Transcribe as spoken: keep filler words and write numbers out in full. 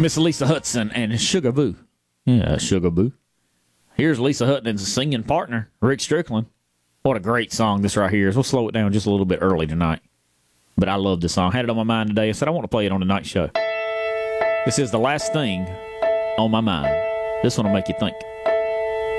Miss Lisa Hudson and Sugar Boo. Yeah, Sugar Boo. Here's Lisa Hutton's singing partner, Rick Strickland. What a great song this right here is. We'll slow it down just a little bit early tonight. But I love this song. Had it on my mind today. I said I want to play it on the night show. This is The Last Thing on My Mind. This one will make you think.